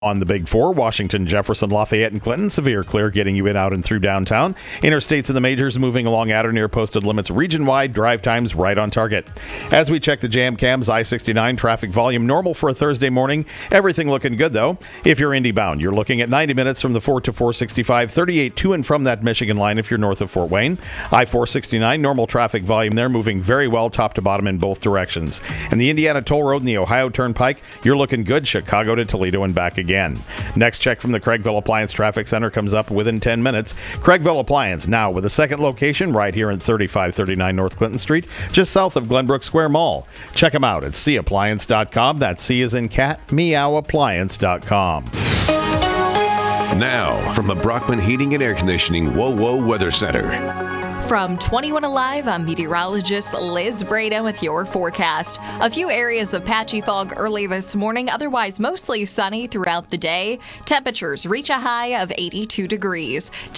On the Big Four, Washington, Jefferson, Lafayette, and Clinton, severe clear getting you in, out, and through downtown. Interstates and the majors moving along at or near posted limits region-wide, drive times right on target. As we check the jam cams, I-69 traffic volume normal for a Thursday morning. Everything looking good, though. If you're Indy bound, you're looking at 90 minutes from the 4 to 465, 38 to and from that Michigan line if you're north of Fort Wayne. I-469, normal traffic volume there, moving very well top to bottom in both directions. And the Indiana Toll Road and the Ohio Turnpike, you're looking good, Chicago to Toledo and back again. Next check from the Craigville Appliance Traffic Center comes up within 10 minutes. Craigville Appliance, now with a second location right here in 3539 North Clinton Street, just south of Glenbrook Square Mall. Check them out at cappliance.com. That's C as in cat, meowappliance.com. Now, from the Brockman Heating and Air Conditioning WOWO Weather Center. From 21 Alive, I'm meteorologist Liz Breda with your forecast. A few areas of patchy fog early this morning, otherwise mostly sunny throughout the day. Temperatures reach a high of 82 degrees.